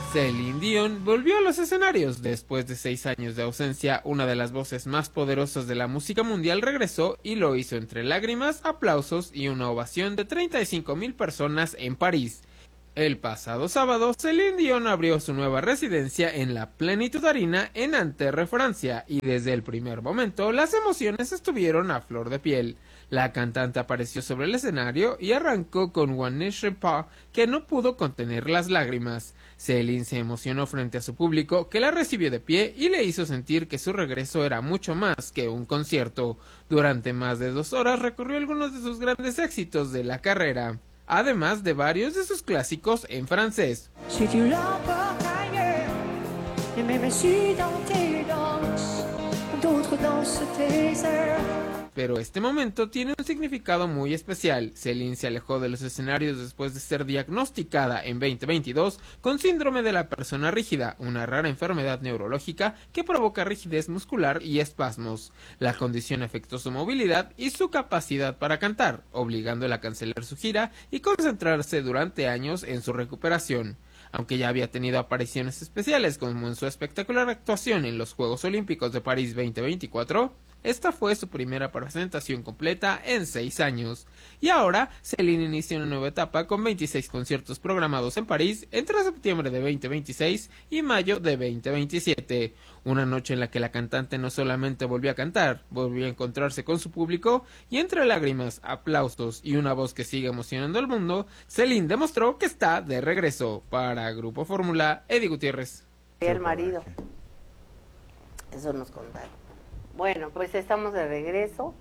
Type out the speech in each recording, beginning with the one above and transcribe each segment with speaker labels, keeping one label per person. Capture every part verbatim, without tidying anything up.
Speaker 1: Celine Dion volvió a los escenarios. Después de seis años de ausencia, una de las voces más poderosas de la música mundial regresó y lo hizo entre lágrimas, aplausos y una ovación de treinta y cinco mil personas en París. El pasado sábado, Celine Dion abrió su nueva residencia en la Plenitud Arena en Nanterre, Francia, y desde el primer momento las emociones estuvieron a flor de piel. La cantante apareció sobre el escenario y arrancó con One Ne Sais Pas, que no pudo contener las lágrimas. Celine se emocionó frente a su público, que la recibió de pie y le hizo sentir que su regreso era mucho más que un concierto. Durante más de dos horas recorrió algunos de sus grandes éxitos de la carrera, además de varios de sus clásicos en francés. Si tu l'emportes ailleurs, et même si dans tes danses, d'autres dansent tes heures. Pero este momento tiene un significado muy especial. Celine se alejó de los escenarios después de ser diagnosticada en veinte veintidós con síndrome de la persona rígida, una rara enfermedad neurológica que provoca rigidez muscular y espasmos. La condición afectó su movilidad y su capacidad para cantar, obligándola a cancelar su gira y concentrarse durante años en su recuperación. Aunque ya había tenido apariciones especiales como en su espectacular actuación en los Juegos Olímpicos de París veinte veinticuatro, esta fue su primera presentación completa en seis años. Y ahora, Celine inicia una nueva etapa con veintiséis conciertos programados en París entre septiembre de veinte veintiséis y mayo de veinte veintisiete. Una noche en la que la cantante no solamente volvió a cantar, volvió a encontrarse con su público y entre lágrimas, aplausos y una voz que sigue emocionando al mundo, Celine demostró que está de regreso. Para Grupo Fórmula, Eddie Gutiérrez.
Speaker 2: El marido. Eso nos contaron. Bueno, pues estamos de regreso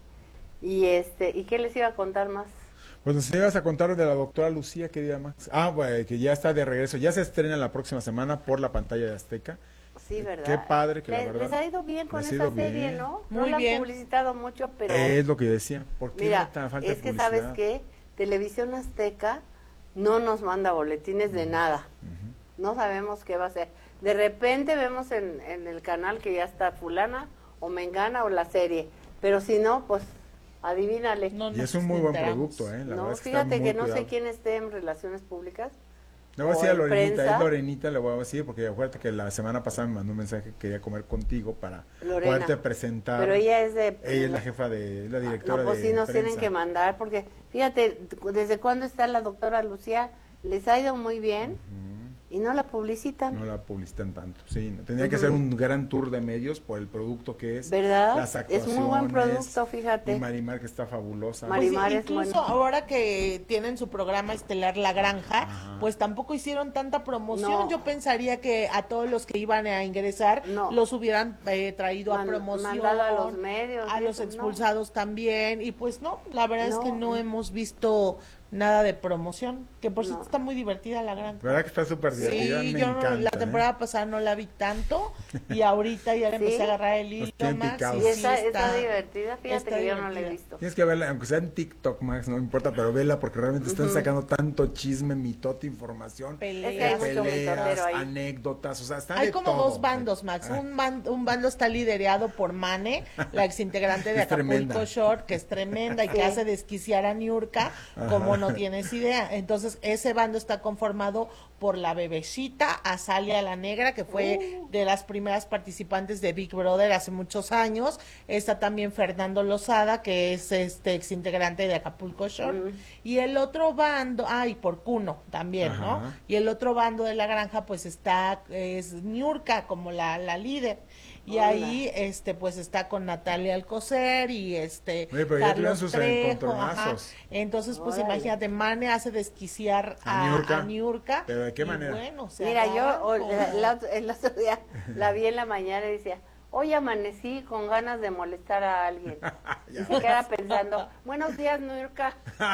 Speaker 2: y este, ¿y qué les iba a contar más?
Speaker 3: Pues nos ibas a contar de la doctora Lucía, ¿qué día más? Ah, bueno, que ya está de regreso, ya se estrena la próxima semana por la pantalla de Azteca.
Speaker 2: Sí, ¿verdad?
Speaker 3: Qué padre que
Speaker 2: les,
Speaker 3: la verdad.
Speaker 2: Les ha ido bien con esa serie, bien, ¿no?
Speaker 4: Muy
Speaker 2: no la
Speaker 4: bien.
Speaker 2: han publicitado mucho, pero...
Speaker 3: Es lo que yo decía, ¿por qué
Speaker 2: Mira,
Speaker 3: no tan falta
Speaker 2: es que
Speaker 3: publicidad?
Speaker 2: ¿sabes qué? Televisión Azteca no nos manda boletines de nada. Uh-huh. No sabemos qué va a hacer. De repente vemos en, en el canal que ya está fulana o mengana o la serie, pero si no, pues adivínale.
Speaker 3: No, y es un muy buen producto, ¿eh? La
Speaker 2: no,
Speaker 3: verdad es que
Speaker 2: fíjate
Speaker 3: está muy
Speaker 2: que no
Speaker 3: cuidado.
Speaker 2: sé quién esté en relaciones públicas.
Speaker 3: Le voy a decir a Lorenita,
Speaker 2: prensa.
Speaker 3: es Lorenita, le voy a decir, porque acuérdate que la semana pasada me mandó un mensaje que quería comer contigo para
Speaker 2: Lorena,
Speaker 3: poderte presentar.
Speaker 2: Pero ella es de...
Speaker 3: Ella es la jefa de, la directora
Speaker 2: no, pues
Speaker 3: de
Speaker 2: sí nos
Speaker 3: prensa.
Speaker 2: tienen que mandar, porque fíjate, ¿desde cuándo está la doctora Lucía? Les ha ido muy bien. Uh-huh. Y no la publicitan.
Speaker 3: No la publicitan tanto, sí. Tendría uh-huh. que hacer un gran tour de medios por el producto que es.
Speaker 2: ¿Verdad?
Speaker 3: Las actuaciones.
Speaker 2: Es muy buen producto, fíjate.
Speaker 3: Y Marimar, que está fabulosa.
Speaker 4: Marimar pues sí, incluso es bueno. Ahora que tienen su programa estelar La Granja, ajá, pues tampoco hicieron tanta promoción. No. Yo pensaría que a todos los que iban a ingresar no. los hubieran eh, traído Man, a promoción.
Speaker 2: Mandado a los medios.
Speaker 4: A los
Speaker 2: eso,
Speaker 4: expulsados no. también. Y pues no, la verdad no. es que no hemos visto nada de promoción, que por cierto no. está muy divertida La Granja.
Speaker 3: ¿Verdad que está súper divertida?
Speaker 4: Sí,
Speaker 3: me
Speaker 4: yo
Speaker 3: encanta,
Speaker 4: la temporada
Speaker 3: ¿eh?
Speaker 4: pasada no la vi tanto y ahorita ya le ¿Sí? empecé a agarrar el hilo, Max.
Speaker 2: Y
Speaker 4: sí,
Speaker 2: está,
Speaker 4: sí,
Speaker 2: está, está divertida, fíjate está que yo divertida. No la he visto.
Speaker 3: Tienes que verla, aunque sea en TikTok, Max, no importa, pero vela porque realmente están uh-huh. sacando tanto chisme, mitote, información,
Speaker 4: peleas,
Speaker 2: es que hay mucho
Speaker 3: peleas
Speaker 2: ahí.
Speaker 3: anécdotas, o sea, está
Speaker 4: Hay
Speaker 3: de
Speaker 4: como
Speaker 3: todo.
Speaker 4: dos bandos, Max. Un, ban, un bando está liderado por Mane, la exintegrante de Acapulco Shore, que es tremenda y que hace desquiciar a Niurka, como no tienes idea. Entonces, ese bando está conformado por la bebecita Azalia la Negra, que fue uh. de las primeras participantes de Big Brother hace muchos años. Está también Fernando Lozada, que es este exintegrante de Acapulco Shore. Uh. Y el otro bando, ay, ah, por Cuno también, ajá, ¿no? Y el otro bando de La Granja, pues está, es Niurka como la, la líder. Y Hola. ahí, este, pues está con Natalia Alcocer y este,
Speaker 3: Oye, pero Carlos sus Trejo, ajá.
Speaker 4: Entonces, pues Hola. imagínate, Mane hace desquiciar a, a, Niurka. a Niurka.
Speaker 3: ¿Pero de qué manera?
Speaker 2: Bueno, Mira, yo o, la, la, el otro día la vi en la mañana y decía, hoy amanecí con ganas de molestar a alguien. Y se queda pensando, buenos días, Niurka.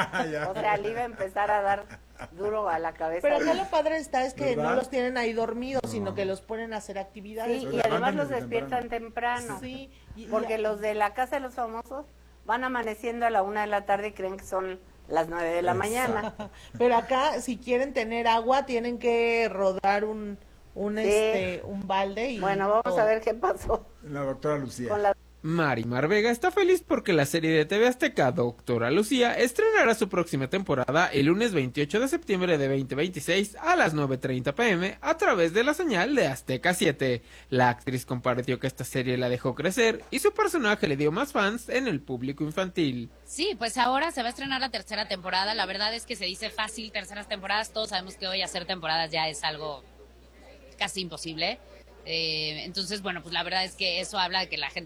Speaker 2: O sea, le iba a empezar a dar duro a la cabeza.
Speaker 4: Pero acá lo padre está es que ¿verdad? No los tienen ahí dormidos, no. sino que los ponen a hacer actividades.
Speaker 2: Sí, y además los despiertan temprano. temprano. Sí. Y, porque y, los de la Casa de los Famosos van amaneciendo a la una de la tarde y creen que son las nueve de la Exacto. mañana.
Speaker 4: Pero acá, si quieren tener agua, tienen que rodar un un sí. este un balde. Y
Speaker 2: bueno, vamos todo. a ver qué pasó.
Speaker 3: La doctora Lucía.
Speaker 2: Con la
Speaker 1: Marimar Vega está feliz porque la serie de T V Azteca Doctora Lucía estrenará su próxima temporada el lunes veintiocho de septiembre de veinte veintiséis a las nueve treinta pm a través de la señal de Azteca siete. La actriz compartió que esta serie la dejó crecer y su personaje le dio más fans en el público infantil.
Speaker 5: Sí, pues ahora se va a estrenar la tercera temporada. La verdad es que se dice fácil terceras temporadas. Todos sabemos que hoy hacer temporadas ya es algo casi imposible. Eh, entonces, bueno, pues la verdad es que eso habla de que la gente